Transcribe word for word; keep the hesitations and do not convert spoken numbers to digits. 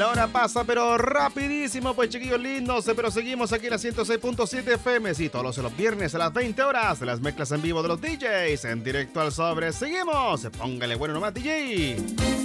La hora pasa pero rapidísimo, pues chiquillos lindos, pero seguimos aquí en la ciento seis punto siete F M, sí, todos los viernes a las veinte horas, las mezclas en vivo de los D Js, en directo al sobre. Seguimos, póngale bueno nomás D J.